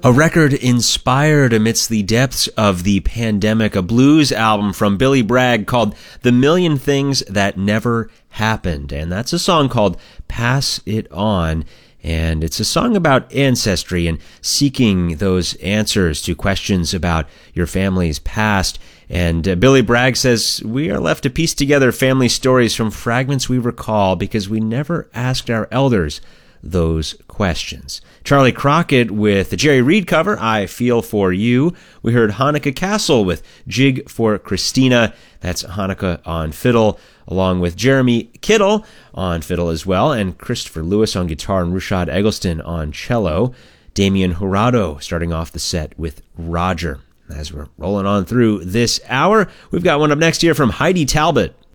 A record inspired amidst the depths of the pandemic, a blues album from Billy Bragg called The Million Things That Never Happened. And that's a song called Pass It On. And it's a song about ancestry and seeking those answers to questions about your family's past. And Billy Bragg says, we are left to piece together family stories from fragments we recall because we never asked our elders those questions. Charlie Crockett with the Jerry Reed cover, I Feel For You. We heard Hanukkah Castle with Jig for Christina. That's Hanukkah on fiddle, along with Jeremy Kittle on fiddle as well, and Christopher Lewis on guitar and Rushad Eggleston on cello. Damian Jurado starting off the set with Roger. As we're rolling on through this hour, we've got one up next here from Heidi Talbot.